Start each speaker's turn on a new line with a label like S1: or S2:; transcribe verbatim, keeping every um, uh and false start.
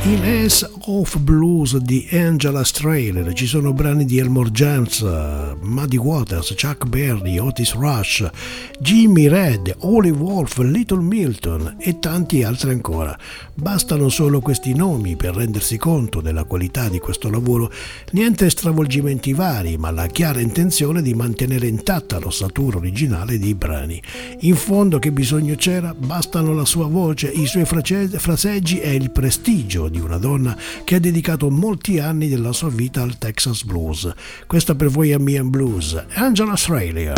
S1: In Ace of Blues di Angela Strehler ci sono brani di Elmore James, Muddy Waters, Chuck Berry, Otis Rush, Jimmy Reed, Olive Wolf, Little Milton e tanti altri ancora. Bastano solo questi nomi per rendersi conto della qualità di questo lavoro. Niente stravolgimenti vari, ma la chiara intenzione di mantenere intatta l'ossatura originale dei brani. In fondo che bisogno c'era? Bastano la sua voce, i suoi fraseggi e il prestigio di una donna che ha dedicato molti anni della sua vita al Texas Blues. Questa per voi è Me and Blues, Angela Strehler.